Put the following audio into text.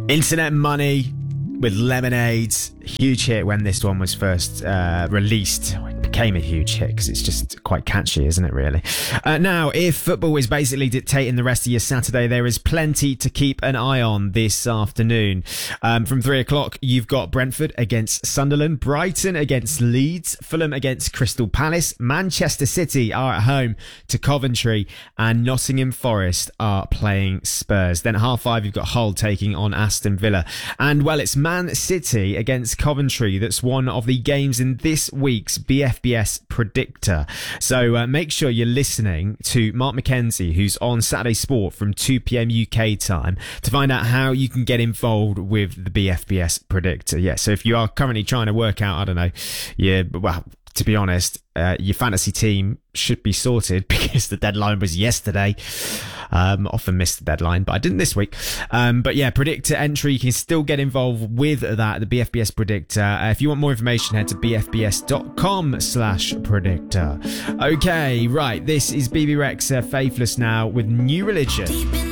Internet Money with Lemonade. Huge hit when this one was first released. It became a huge hit because it's just quite catchy, isn't it, really? Now, if football is basically dictating the rest of your Saturday, there is plenty to keep an eye on this afternoon. From 3 o'clock, you've got Brentford against Sunderland, Brighton against Leeds, Fulham against Crystal Palace, Manchester City are at home to Coventry, and Nottingham Forest are playing Spurs. Then at 5:30, you've got Hull taking on Aston Villa. And, well, it's Man City against Coventry that's one of the games in this week's BFBS Predictor. So make sure you're listening to Mark McKenzie, who's on Saturday Sport from 2 p.m. UK time, to find out how you can get involved with the BFBS Predictor. Yeah, so if you are currently trying to work out, I don't know, well, to be honest, your fantasy team should be sorted because the deadline was yesterday. Often missed the deadline, but I didn't this week. But yeah, Predictor entry, you can still get involved with that, the BFBS Predictor. If you want more information, head to bfbs.com/predictor. Okay, right, this is BB Rex, Faithless now with New Religion.